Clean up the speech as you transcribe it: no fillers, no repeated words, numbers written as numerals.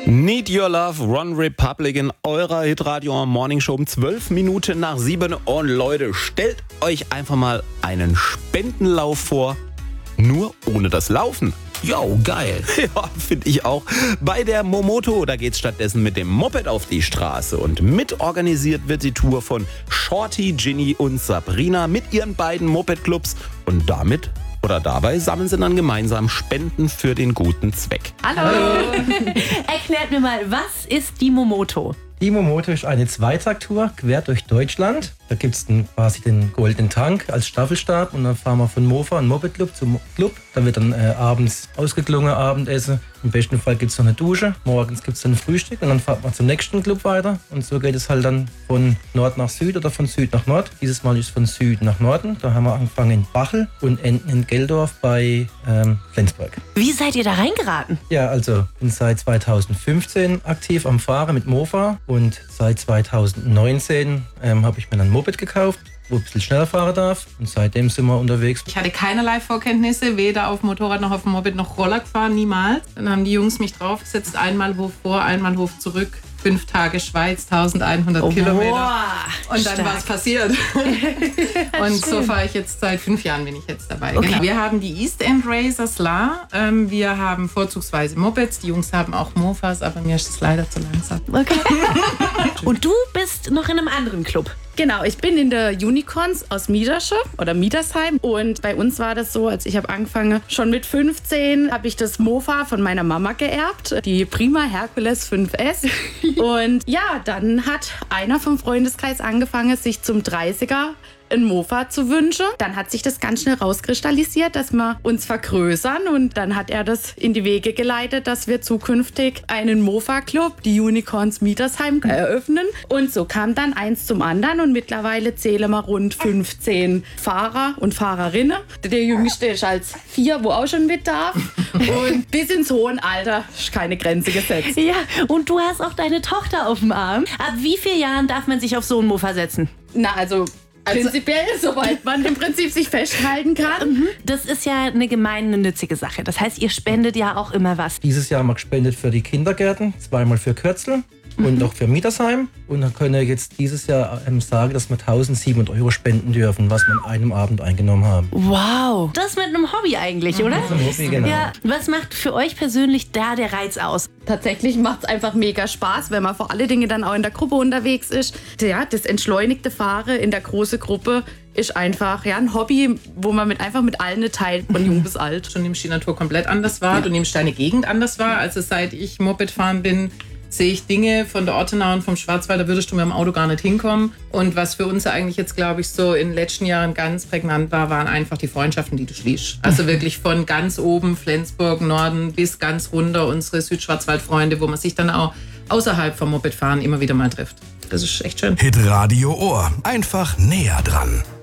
Need Your Love, One Republic in eurer Hitradio Morning Show um 12 Minuten nach 7. Und Leute, stellt euch einfach mal einen Spendenlauf vor, nur ohne das Laufen. Jo, geil. Ja, finde ich auch. Bei der Momoto, da geht's stattdessen mit dem Moped auf die Straße. Und mitorganisiert wird die Tour von Shorty, Ginny und Sabrina mit ihren beiden Moped-Clubs. Und dabei sammeln sie dann gemeinsam Spenden für den guten Zweck. Hallo! Erklärt mir mal, was ist die Momoto? Die Momoto ist eine Zweitakttour quer durch Deutschland. Da gibt es quasi den Golden Tank als Staffelstab und dann fahren wir von Mofa und Moped Club zum Club. Da wird dann abends ausgeklungen, Abendessen. Im besten Fall gibt es noch eine Dusche. Morgens gibt es dann ein Frühstück und dann fährt man zum nächsten Club weiter. Und so geht es halt dann von Nord nach Süd oder von Süd nach Nord. Dieses Mal ist es von Süd nach Norden. Da haben wir angefangen in Bachel und enden in Geldorf bei Flensburg. Wie seid ihr da reingeraten? Ja, also bin seit 2015 aktiv am Fahren mit Mofa und seit 2019 habe ich mir ein Moped gekauft, wo ich ein bisschen schneller fahren darf und seitdem sind wir unterwegs. Ich hatte keinerlei Vorkenntnisse, weder auf dem Motorrad noch auf dem Moped noch Roller gefahren, niemals. Dann haben die Jungs mich draufgesetzt, einmal Hof vor, einmal Hof zurück. 5 Tage Schweiz, 1100 Kilometer. Boah, und dann war es passiert. Und so fahre ich jetzt seit 5 Jahren, bin ich jetzt dabei. Okay. Genau. Wir haben die East End Racers La. Wir haben vorzugsweise Mopeds. Die Jungs haben auch Mofas, aber mir ist es leider zu langsam. Okay. Und du bist noch in einem anderen Club. Genau, ich bin in der Unicorns aus Miedersheim und bei uns war das so, als ich habe angefangen, schon mit 15 habe ich das Mofa von meiner Mama geerbt, die Prima Hercules 5S und ja, dann hat einer vom Freundeskreis angefangen, sich zum 30er ein Mofa zu wünschen. Dann hat sich das ganz schnell rauskristallisiert, dass wir uns vergrößern und dann hat er das in die Wege geleitet, dass wir zukünftig einen Mofa-Club, die Unicorns Miedersheim, eröffnen. Und so kam dann eins zum anderen und mittlerweile zählen wir rund 15 Fahrer und Fahrerinnen. Der Jüngste ist als 4, wo auch schon mit darf. Und bis ins hohe Alter ist keine Grenze gesetzt. Ja, und du hast auch deine Tochter auf dem Arm. Ab wie vielen Jahren darf man sich auf so ein Mofa setzen? Na, also prinzipiell, soweit man im Prinzip sich festhalten kann. Das ist ja eine gemeinnützige Sache. Das heißt, ihr spendet ja auch immer was. Dieses Jahr haben wir gespendet für die Kindergärten, 2-mal für Kürzel und auch für Miedersheim. Und dann können wir jetzt dieses Jahr sagen, dass wir 1.700 € spenden dürfen, was wir an einem Abend eingenommen haben. Wow. Das mit einem Hobby eigentlich, oder? Das ist ein Hobby, genau. Ja. Was macht für euch persönlich da der Reiz aus? Tatsächlich macht es einfach mega Spaß, wenn man vor allen Dingen dann auch in der Gruppe unterwegs ist. Ja, das entschleunigte Fahren in der großen Gruppe ist einfach ein Hobby, wo man einfach mit allen teilt, von jung bis alt. Du nimmst die Natur komplett anders wahr, du nimmst deine Gegend anders wahr. Also seit ich Moped fahren bin, sehe ich Dinge von der Ortenau und vom Schwarzwald, da würdest du mit dem Auto gar nicht hinkommen. Und was für uns eigentlich jetzt, glaube ich, so in den letzten Jahren ganz prägnant war, waren einfach die Freundschaften, die du schließt. Also wirklich von ganz oben, Flensburg, Norden, bis ganz runter unsere Südschwarzwald-Freunde, wo man sich dann auch außerhalb vom Mopedfahren immer wieder mal trifft. Das ist echt schön. Hitradio Ohr. Einfach näher dran.